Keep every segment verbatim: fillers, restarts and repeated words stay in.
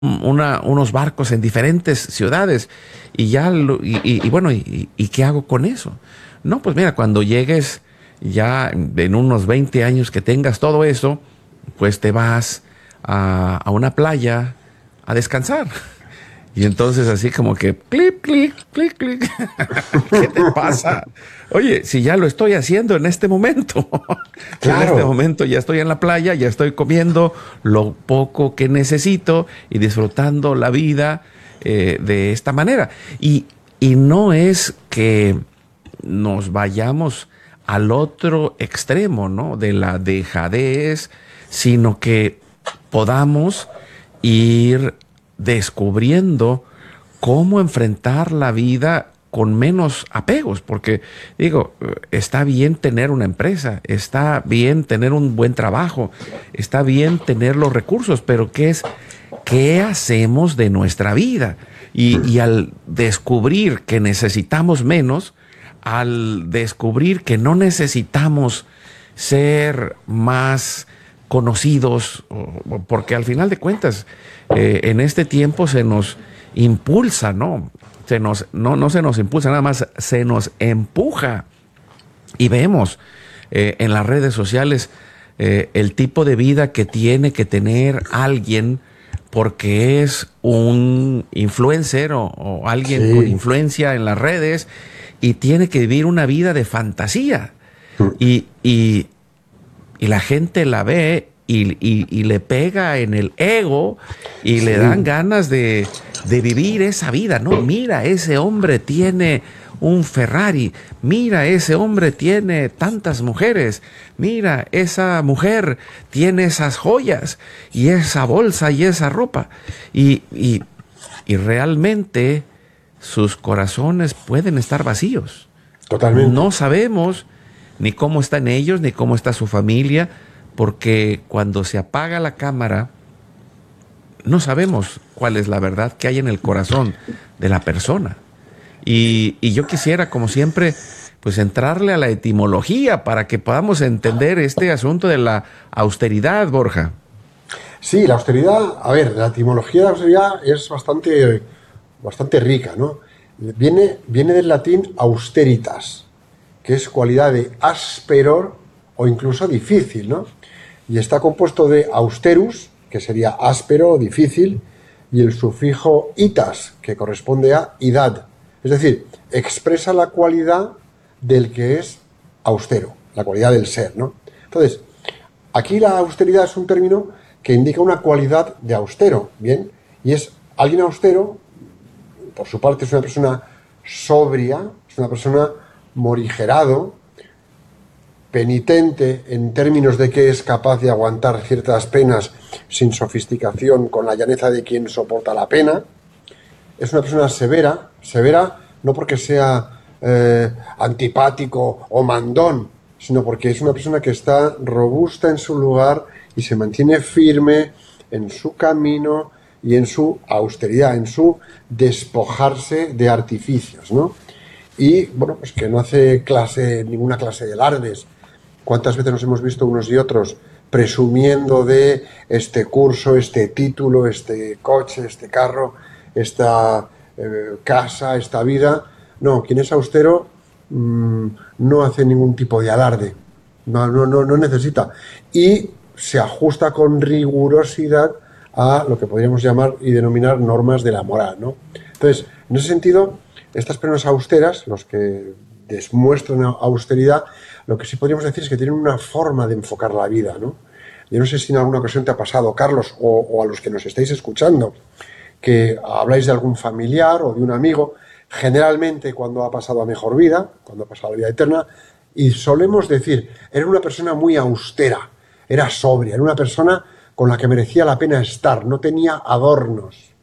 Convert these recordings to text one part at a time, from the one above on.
una, unos barcos en diferentes ciudades y ya, lo, y, y, y bueno, y, ¿y qué hago con eso? No, pues mira, cuando llegues ya en unos veinte años que tengas todo eso, pues te vas a, a una playa a descansar. Y entonces así como que clic, clic, clic, clic. ¿Qué te pasa? Oye, si ya lo estoy haciendo en este momento. Claro. En este momento ya estoy en la playa, ya estoy comiendo lo poco que necesito y disfrutando la vida eh, de esta manera. Y, y no es que nos vayamos al otro extremo, ¿no? De la dejadez, sino que podamos ir descubriendo cómo enfrentar la vida con menos apegos, porque digo, está bien tener una empresa, está bien tener un buen trabajo, está bien tener los recursos, pero ¿qué es, qué hacemos de nuestra vida? Y, y al descubrir que necesitamos menos, al descubrir que no necesitamos ser más conocidos, porque al final de cuentas, eh, en este tiempo se nos impulsa, ¿no? Se nos, no, no se nos impulsa, nada más se nos empuja. Y vemos eh, en las redes sociales eh, el tipo de vida que tiene que tener alguien porque es un influencer o, o alguien Sí. con influencia en las redes y tiene que vivir una vida de fantasía. Y, y, y la gente la ve y, y, y le pega en el ego y Sí. le dan ganas de, de vivir esa vida, ¿no? Mira, ese hombre tiene un Ferrari, mira, ese hombre tiene tantas mujeres, mira, esa mujer tiene esas joyas y esa bolsa y esa ropa. Y, y, y realmente sus corazones pueden estar vacíos. Totalmente. No sabemos ni cómo están ellos, ni cómo está su familia, porque cuando se apaga la cámara, no sabemos cuál es la verdad que hay en el corazón de la persona. Y, y yo quisiera, como siempre, pues entrarle a la etimología para que podamos entender este asunto de la austeridad, Borja. Sí, la austeridad, a ver, la etimología de la austeridad es bastante, bastante rica, ¿no? Viene, viene del latín austeritas, que es cualidad de ásperor o incluso difícil, ¿no? Y está compuesto de austerus, que sería áspero o difícil, y el sufijo itas, que corresponde a idad. Es decir, expresa la cualidad del que es austero, la cualidad del ser, ¿no? Entonces, aquí la austeridad es un término que indica una cualidad de austero, ¿bien? Y es alguien austero, por su parte es una persona sobria, es una persona morigerado, penitente en términos de que es capaz de aguantar ciertas penas sin sofisticación, con la llaneza de quien soporta la pena. Es una persona severa, severa no porque sea eh, antipático o mandón, sino porque es una persona que está robusta en su lugar y se mantiene firme en su camino y en su austeridad, en su despojarse de artificios, ¿no? Y, bueno, pues que no hace clase, ninguna clase de alardes. ¿Cuántas veces nos hemos visto unos y otros presumiendo de este curso, este título, este coche, este carro, esta eh, casa, esta vida? No, quien es austero mmm, no hace ningún tipo de alarde, no, no, no, no necesita. Y se ajusta con rigurosidad a lo que podríamos llamar y denominar normas de la moral, ¿no? Entonces, en ese sentido, estas personas austeras, los que demuestran austeridad, lo que sí podríamos decir es que tienen una forma de enfocar la vida, ¿no? Yo no sé si en alguna ocasión te ha pasado, Carlos, o, o a los que nos estáis escuchando, que habláis de algún familiar o de un amigo, generalmente cuando ha pasado a mejor vida, cuando ha pasado a la vida eterna, y solemos decir, era una persona muy austera, era sobria, era una persona con la que merecía la pena estar, no tenía adornos.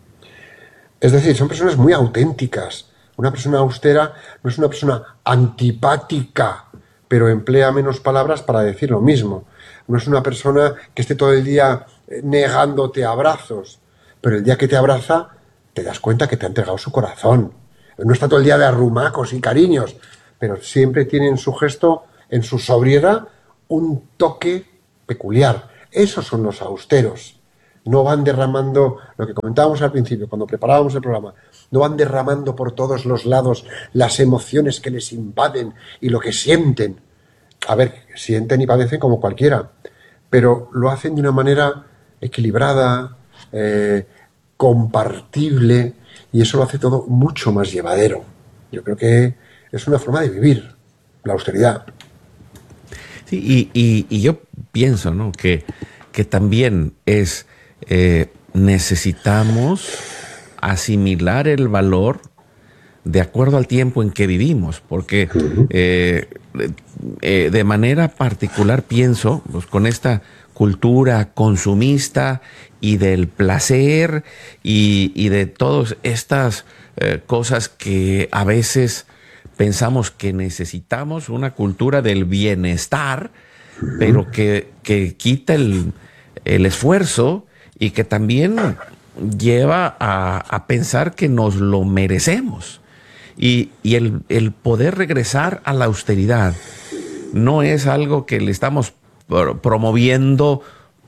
Es decir, son personas muy auténticas. Una persona austera no es una persona antipática, pero emplea menos palabras para decir lo mismo. No es una persona que esté todo el día negándote abrazos, pero el día que te abraza te das cuenta que te ha entregado su corazón. No está todo el día de arrumacos y cariños, pero siempre tiene en su gesto, en su sobriedad, un toque peculiar. Esos son los austeros. no van derramando, lo que comentábamos al principio, cuando preparábamos el programa, no van derramando por todos los lados las emociones que les invaden y lo que sienten. A ver, sienten y padecen como cualquiera, pero lo hacen de una manera equilibrada, eh, compartible, y eso lo hace todo mucho más llevadero. Yo creo que es una forma de vivir, la austeridad. Sí, y, y, y yo pienso, ¿no?, que, que también es... Eh, necesitamos asimilar el valor de acuerdo al tiempo en que vivimos, porque eh, eh, de manera particular pienso, pues, con esta cultura consumista y del placer y, y de todas estas eh, cosas que a veces pensamos que necesitamos, una cultura del bienestar, pero que, que quita el, el esfuerzo y que también lleva a, a pensar que nos lo merecemos. Y, y el, el poder regresar a la austeridad no es algo que le estamos promoviendo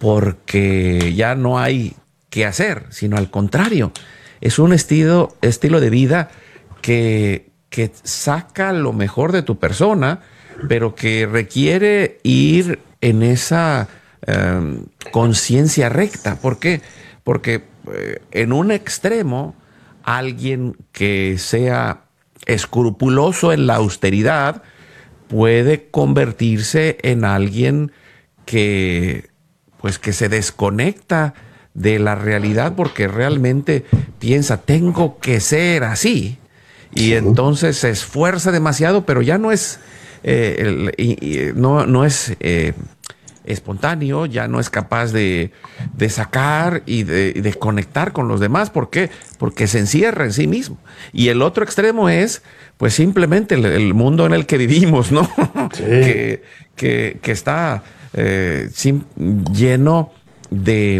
porque ya no hay que hacer, sino al contrario, es un estilo, estilo de vida que, que saca lo mejor de tu persona, pero que requiere ir en esa eh, conciencia recta. ¿Por qué? Porque eh, en un extremo, alguien que sea escrupuloso en la austeridad puede convertirse en alguien que, pues, que se desconecta de la realidad porque realmente piensa, tengo que ser así. Y entonces se esfuerza demasiado, pero ya no es, eh, el, y, y, no, no es eh, espontáneo, ya no es capaz de, de sacar y de, de conectar con los demás. ¿Por qué? Porque se encierra en sí mismo. Y el otro extremo es, pues, simplemente el, el mundo en el que vivimos, ¿no? Sí. que, que, que está eh, sin, lleno de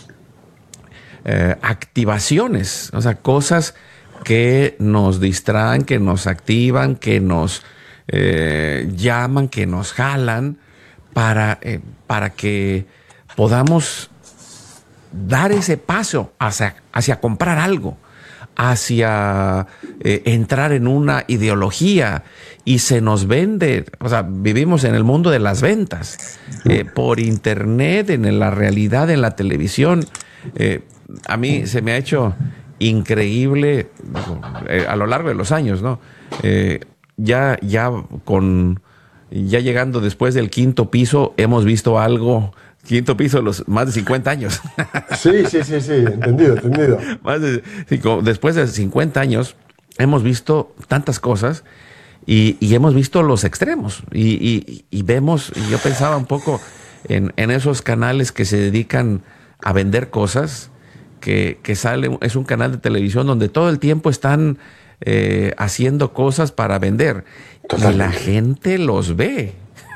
eh, activaciones, o sea, cosas que nos distraen, que nos activan, que nos eh, llaman, que nos jalan para, eh, para que podamos dar ese paso hacia, hacia comprar algo, hacia eh, entrar en una ideología, y se nos vende. O sea, vivimos en el mundo de las ventas, eh, por internet, en la realidad, en la televisión. Eh, a mí se me ha hecho increíble eh, a lo largo de los años, ¿no? Eh, ya, ya con, ya llegando después del quinto piso, hemos visto algo. Quinto piso de los más de cincuenta años. Sí, sí, sí, sí, entendido, entendido. Más de, después de cincuenta años hemos visto tantas cosas y, y hemos visto los extremos. Y, y, y vemos, y yo pensaba un poco en, en esos canales que se dedican a vender cosas, que, que sale, es un canal de televisión donde todo el tiempo están eh, haciendo cosas para vender. Totalmente. Y la gente los ve.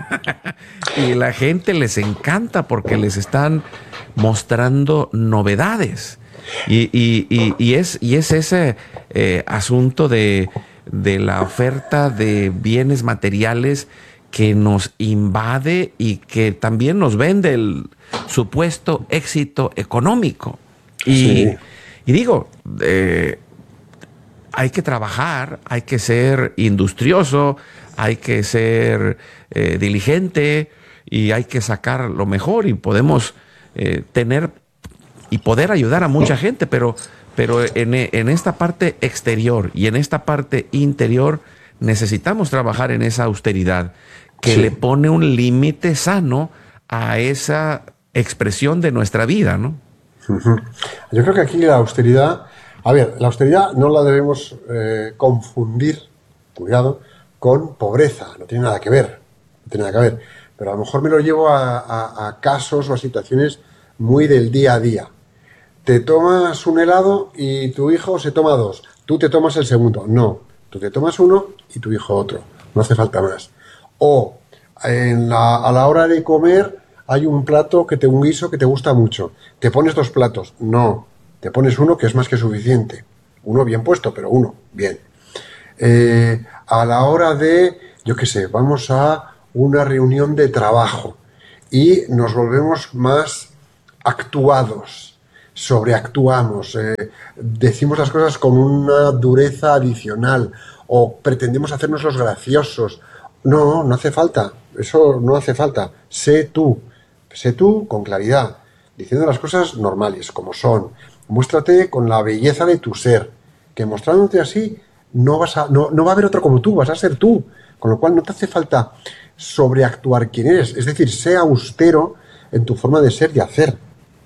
Y la gente les encanta porque les están mostrando novedades. Y, y, y, y, es, y es ese eh, asunto de, de la oferta de bienes materiales que nos invade y que también nos vende el supuesto éxito económico. Y, sí. y digo, eh, hay que trabajar, hay que ser industrioso, hay que ser eh, diligente y hay que sacar lo mejor, y podemos eh, tener y poder ayudar a mucha gente, pero, pero en, en esta parte exterior y en esta parte interior necesitamos trabajar en esa austeridad que sí. le pone un límite sano a esa expresión de nuestra vida, ¿no? Uh-huh. Yo creo que aquí la austeridad, a ver, la austeridad no la debemos eh, confundir, cuidado, con pobreza, no tiene nada que ver, no tiene nada que ver, pero a lo mejor me lo llevo a, a, a casos o a situaciones muy del día a día. Te tomas un helado y tu hijo se toma dos, tú te tomas el segundo, no, tú te tomas uno y tu hijo otro, no hace falta más. O en la, a la hora de comer hay un plato, que te, un guiso que te gusta mucho, te pones dos platos, no, te pones uno que es más que suficiente, uno bien puesto, pero uno, bien. Eh, a la hora de, yo qué sé, vamos a una reunión de trabajo y nos volvemos más actuados. sobreactuamos, eh, decimos las cosas con una dureza adicional o pretendemos hacernos los graciosos. No, no hace falta, eso no hace falta. Sé tú, sé tú con claridad, diciendo las cosas normales, como son. Muéstrate con la belleza de tu ser, que mostrándote así no, vas a, no, no va a haber otro como tú, vas a ser tú. Con lo cual no te hace falta sobreactuar quién eres. Es decir, sé austero en tu forma de ser y hacer.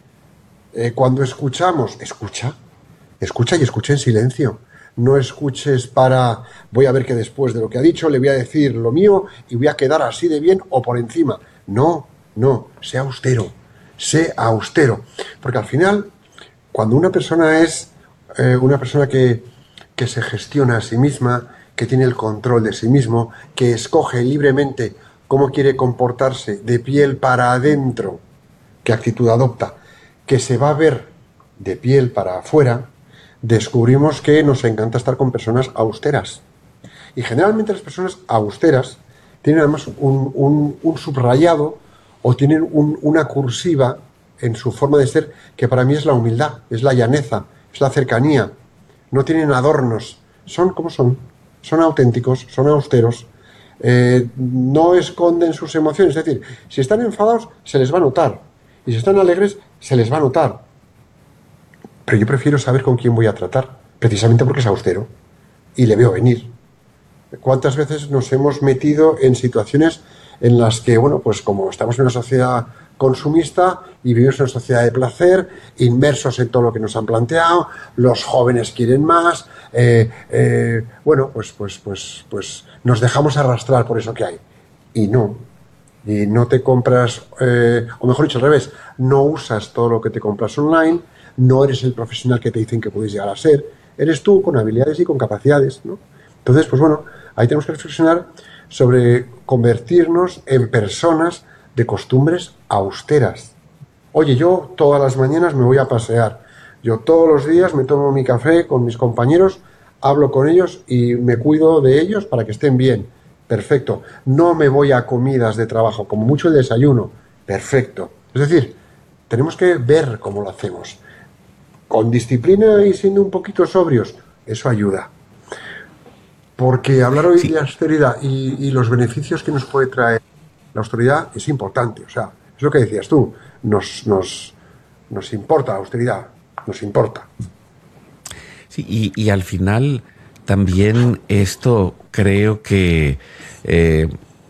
Eh, cuando escuchamos, escucha, escucha y escucha en silencio. No escuches para, voy a ver que después de lo que ha dicho le voy a decir lo mío y voy a quedar así de bien o por encima. No, no, sé austero, sé austero. Porque al final, cuando una persona es eh, una persona que, que se gestiona a sí misma, que tiene el control de sí mismo, que escoge libremente cómo quiere comportarse de piel para adentro, qué actitud adopta, que se va a ver de piel para afuera, descubrimos que nos encanta estar con personas austeras. Y generalmente las personas austeras tienen además un, un, un subrayado o tienen un, una cursiva en su forma de ser que para mí es la humildad, es la llaneza, es la cercanía. No tienen adornos, son como son, son auténticos, son austeros. Eh, no esconden sus emociones, es decir, si están enfadados se les va a notar y si están alegres se les va a notar. Pero yo prefiero saber con quién voy a tratar, precisamente porque es austero y le veo venir. ¿Cuántas veces nos hemos metido en situaciones en las que, bueno, pues como estamos en una sociedad consumista y vivimos en una sociedad de placer, inmersos en todo lo que nos han planteado, los jóvenes quieren más, eh, eh, bueno, pues, pues, pues, pues nos dejamos arrastrar por eso que hay. Y no, y no te compras, eh, o mejor dicho, al revés, no usas todo lo que te compras online, no eres el profesional que te dicen que puedes llegar a ser, eres tú con habilidades y con capacidades, ¿no? Entonces, pues bueno, ahí tenemos que reflexionar sobre convertirnos en personas de costumbres austeras. Oye, yo todas las mañanas me voy a pasear, yo todos los días me tomo mi café con mis compañeros, hablo con ellos y me cuido de ellos para que estén bien. Perfecto. No me voy a comidas de trabajo, como mucho el desayuno. Perfecto. Es decir, tenemos que ver cómo lo hacemos. Con disciplina y siendo un poquito sobrios, eso ayuda. Porque hablar hoy sí. de austeridad y, y los beneficios que nos puede traer la austeridad es importante. O sea, es lo que decías tú, nos, nos, nos importa la austeridad, nos importa. Sí, y, y al final también esto creo que eh,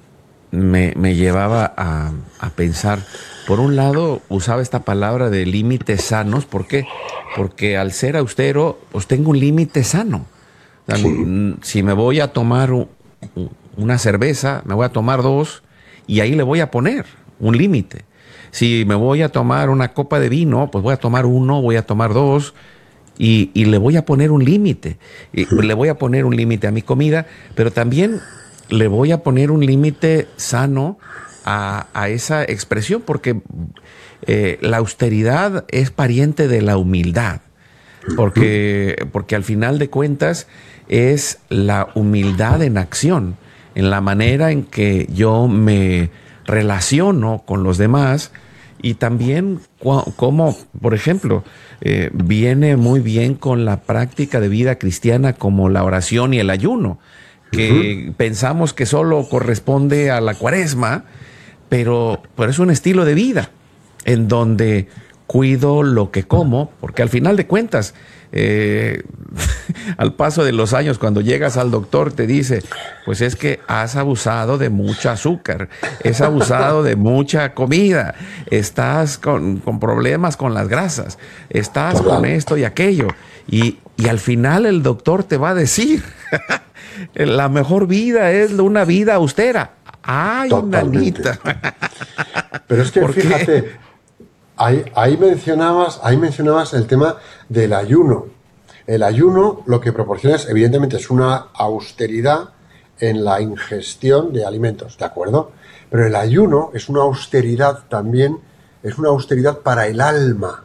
me, me llevaba a, a pensar, por un lado usaba esta palabra de límites sanos, ¿por qué? Porque al ser austero, pues tengo un límite sano. O sea, sí. Si me voy a tomar una cerveza, me voy a tomar dos y ahí le voy a poner un límite. Si me voy a tomar una copa de vino, pues voy a tomar uno, voy a tomar dos y, y le voy a poner un límite. Y le voy a poner un límite a mi comida, pero también le voy a poner un límite sano a, a esa expresión, porque eh, la austeridad es pariente de la humildad. Porque, porque al final de cuentas es la humildad en acción, en la manera en que yo me relaciono con los demás y también como, por ejemplo, eh, viene muy bien con la práctica de vida cristiana como la oración y el ayuno, que uh-huh. pensamos que solo corresponde a la cuaresma, pero, pero es un estilo de vida en donde cuido lo que como, porque al final de cuentas, eh, al paso de los años, cuando llegas al doctor, te dice, pues es que has abusado de mucho azúcar, has abusado de mucha comida, estás con, con problemas con las grasas, estás con esto y aquello. Y, y al final el doctor te va a decir, la mejor vida es una vida austera. ¡Ay, nanita! Pero es que fíjate... Ahí, ahí, mencionabas, ahí mencionabas el tema del ayuno. El ayuno lo que proporciona es, evidentemente, es una austeridad en la ingestión de alimentos, ¿de acuerdo? Pero el ayuno es una austeridad también, es una austeridad para el alma.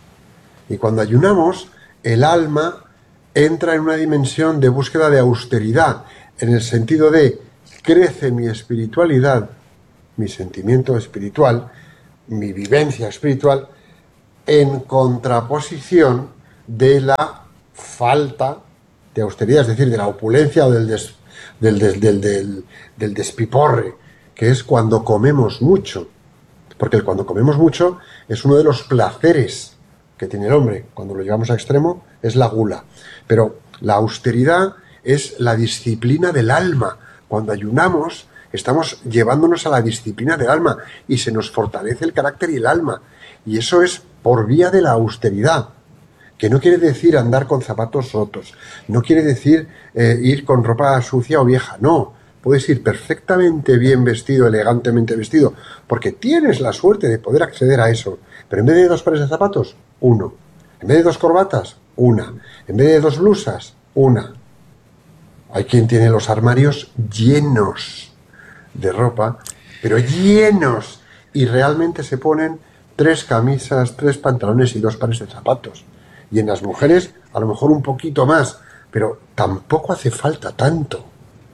Y cuando ayunamos, el alma entra en una dimensión de búsqueda de austeridad, en el sentido de crece mi espiritualidad, mi sentimiento espiritual, mi vivencia espiritual, en contraposición de la falta de austeridad, es decir, de la opulencia o del, des, del, des, del, del, del despiporre, que es cuando comemos mucho. Porque el cuando comemos mucho es uno de los placeres que tiene el hombre. Cuando lo llevamos a extremo es la gula. Pero la austeridad es la disciplina del alma. Cuando ayunamos estamos llevándonos a la disciplina del alma y se nos fortalece el carácter y el alma. Y eso es por vía de la austeridad, que no quiere decir andar con zapatos rotos, no quiere decir eh, ir con ropa sucia o vieja, no. Puedes ir perfectamente bien vestido, elegantemente vestido, porque tienes la suerte de poder acceder a eso. Pero en vez de dos pares de zapatos, uno. En vez de dos corbatas, una. En vez de dos blusas, una. Hay quien tiene los armarios llenos de ropa, pero llenos. Y realmente se ponen tres camisas, tres pantalones y dos pares de zapatos. Y en las mujeres, a lo mejor un poquito más, pero tampoco hace falta tanto.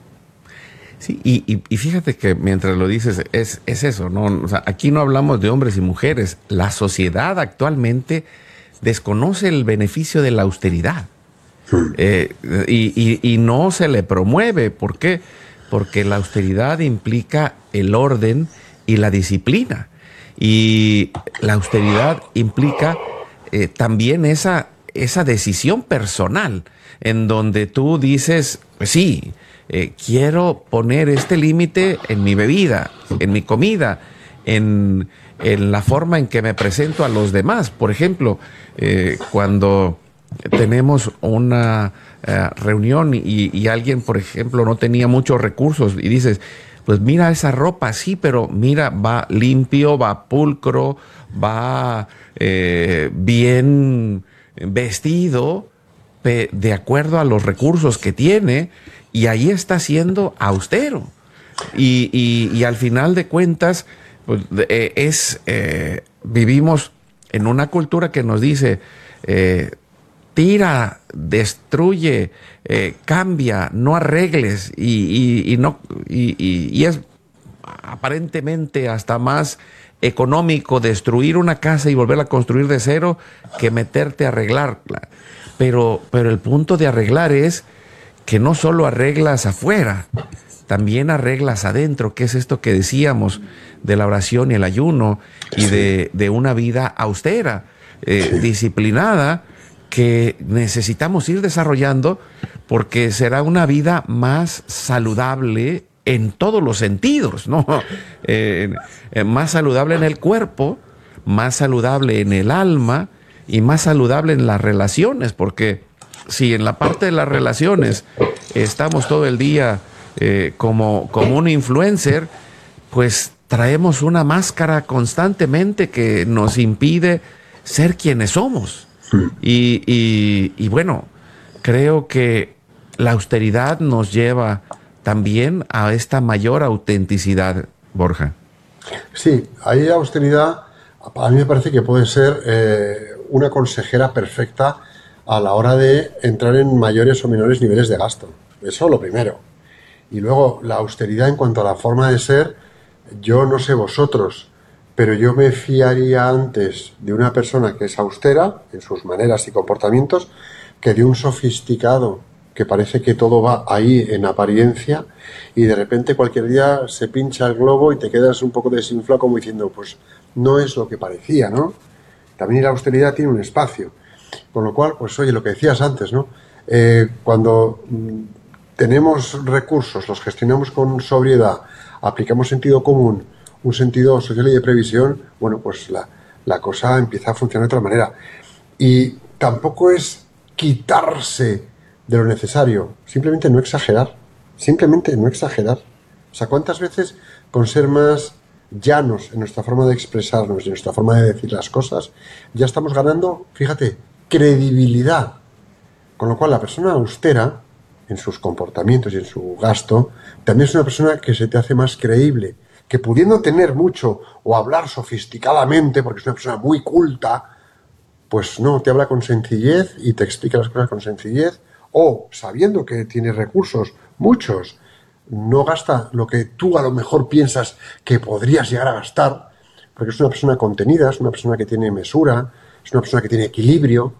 Sí, y, y, y fíjate que mientras lo dices, es, es eso, ¿no? O sea, aquí no hablamos de hombres y mujeres. La sociedad actualmente desconoce el beneficio de la austeridad. Hmm. Eh, y, y, y no se le promueve. ¿Por qué? Porque la austeridad implica el orden y la disciplina. Y la austeridad implica eh, también esa, esa decisión personal, en donde tú dices, pues sí, Eh, quiero poner este límite en mi bebida, en mi comida, en, en la forma en que me presento a los demás. Por ejemplo, eh, cuando tenemos una eh, reunión y, y alguien, por ejemplo, no tenía muchos recursos y dices, pues mira esa ropa, sí, pero mira, va limpio, va pulcro, va eh, bien vestido, pe- de acuerdo a los recursos que tiene. Y ahí está siendo austero. Y, y, y al final de cuentas, pues, eh, es, eh, vivimos en una cultura que nos dice, eh, tira, destruye, eh, cambia, no arregles. Y, y, y, no, y, y, y es aparentemente hasta más económico destruir una casa y volverla a construir de cero que meterte a arreglarla. Pero, pero el punto de arreglar es que no solo arreglas afuera, también arreglas adentro, que es esto que decíamos de la oración y el ayuno y de, de una vida austera, eh, sí. disciplinada, que necesitamos ir desarrollando porque será una vida más saludable en todos los sentidos, ¿no? Eh, eh, más saludable en el cuerpo, más saludable en el alma y más saludable en las relaciones, porque si en la parte de las relaciones estamos todo el día eh, como, como un influencer, pues traemos una máscara constantemente que nos impide ser quienes somos. Y, y, y bueno, creo que la austeridad nos lleva también a esta mayor autenticidad, Borja. Sí, ahí la austeridad a mí me parece que puede ser eh, una consejera perfecta a la hora de entrar en mayores o menores niveles de gasto. Eso lo primero. Y luego, la austeridad en cuanto a la forma de ser, yo no sé vosotros, pero yo me fiaría antes de una persona que es austera en sus maneras y comportamientos que de un sofisticado que parece que todo va ahí en apariencia y de repente cualquier día se pincha el globo y te quedas un poco desinflado como diciendo, pues no es lo que parecía, ¿no? También la austeridad tiene un espacio. Con lo cual, pues oye, lo que decías antes, ¿no? Eh, cuando mm, tenemos recursos, los gestionamos con sobriedad, aplicamos sentido común, un sentido social y de previsión, bueno, pues la, la cosa empieza a funcionar de otra manera. Y tampoco es quitarse de lo necesario, simplemente no exagerar, simplemente no exagerar. O sea, ¿cuántas veces con ser más llanos en nuestra forma de expresarnos y en nuestra forma de decir las cosas, ya estamos ganando, fíjate, credibilidad? Con lo cual la persona austera en sus comportamientos y en su gasto también es una persona que se te hace más creíble, que pudiendo tener mucho o hablar sofisticadamente porque es una persona muy culta, pues no, te habla con sencillez y te explica las cosas con sencillez, o sabiendo que tiene recursos, muchos, no gasta lo que tú a lo mejor piensas que podrías llegar a gastar, porque es una persona contenida, es una persona que tiene mesura, es una persona que tiene equilibrio.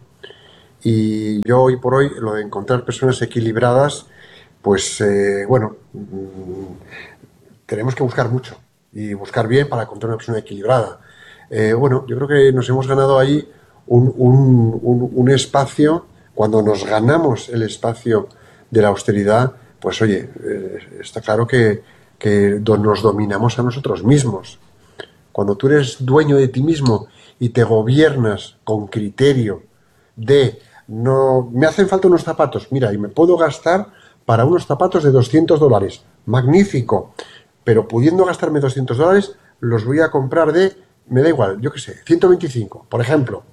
Y yo hoy por hoy, lo de encontrar personas equilibradas, pues eh, bueno, mmm, tenemos que buscar mucho y buscar bien para encontrar una persona equilibrada. Eh, bueno, yo creo que nos hemos ganado ahí un, un, un, un espacio. Cuando nos ganamos el espacio de la austeridad, pues oye, eh, está claro que, que nos dominamos a nosotros mismos. Cuando tú eres dueño de ti mismo y te gobiernas con criterio de no, me hacen falta unos zapatos, mira, y me puedo gastar para unos zapatos de doscientos dólares, magnífico, pero pudiendo gastarme doscientos dólares, los voy a comprar de, me da igual, yo qué sé, ciento veinticinco, por ejemplo.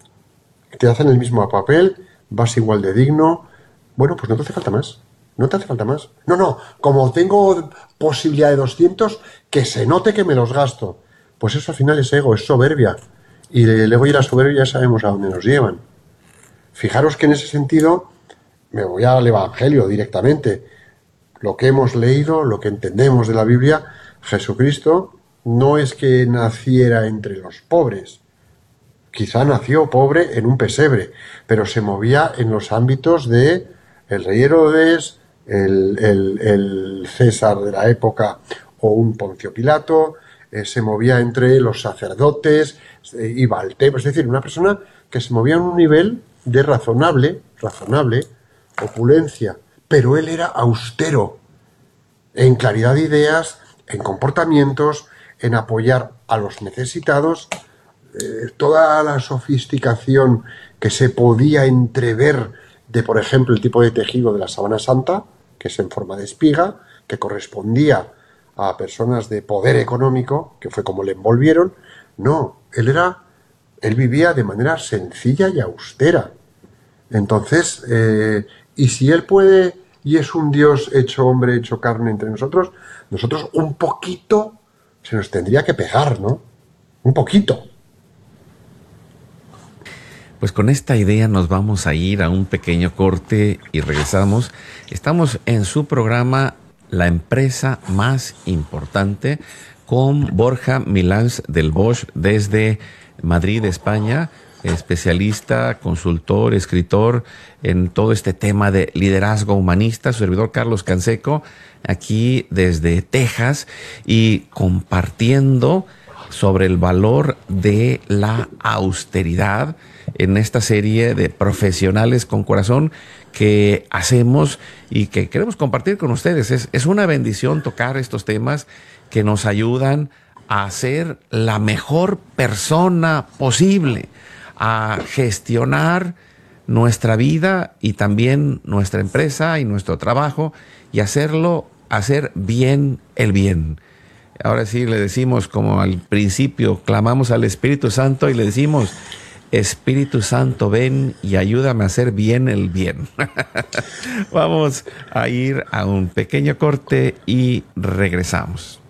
Te hacen el mismo papel, vas igual de digno, bueno, pues no te hace falta más, no te hace falta más. No, no, como tengo posibilidad de doscientos, que se note que me los gasto. Pues eso al final es ego, es soberbia, y el ego y la soberbia ya sabemos a dónde nos llevan. Fijaros que en ese sentido, me voy al Evangelio directamente. Lo que hemos leído, lo que entendemos de la Biblia, Jesucristo no es que naciera entre los pobres. Quizá nació pobre en un pesebre, pero se movía en los ámbitos de el rey Herodes, el, el, el César de la época o un Poncio Pilato, eh, se movía entre los sacerdotes, eh, iba al templo, es decir, una persona que se movía en un nivel de razonable, razonable, opulencia, pero él era austero en claridad de ideas, en comportamientos, en apoyar a los necesitados, eh, toda la sofisticación que se podía entrever de, por ejemplo, el tipo de tejido de la sábana santa, que es en forma de espiga, que correspondía a personas de poder económico, que fue como le envolvieron. No, él era, él vivía de manera sencilla y austera. Entonces, eh, y si él puede y es un Dios hecho hombre, hecho carne entre nosotros, nosotros un poquito se nos tendría que pegar, ¿no? Un poquito. Pues con esta idea nos vamos a ir a un pequeño corte y regresamos. Estamos en su programa La Empresa Más Importante con Borja Milans del Bosch desde Madrid, España, especialista, consultor, escritor en todo este tema de liderazgo humanista, su servidor Carlos Canseco, aquí desde Texas y compartiendo sobre el valor de la austeridad en esta serie de profesionales con corazón que hacemos y que queremos compartir con ustedes. Es, es una bendición tocar estos temas que nos ayudan a ser la mejor persona posible, a gestionar nuestra vida y también nuestra empresa y nuestro trabajo y hacerlo, hacer bien el bien. Ahora sí le decimos, como al principio, clamamos al Espíritu Santo y le decimos: Espíritu Santo, ven y ayúdame a hacer bien el bien. Vamos a ir a un pequeño corte y regresamos.